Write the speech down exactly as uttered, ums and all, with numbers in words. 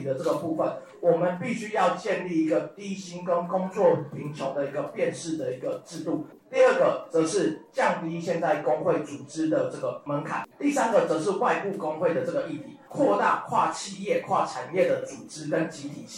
的这个部分，我们必须要建立一个低薪跟工作贫穷的一个辨识的一个制度。第二个则是降低现在工会组织的这个门槛，第三个则是外部工会的这个议题，扩大跨企业、跨产业的组织跟集体性。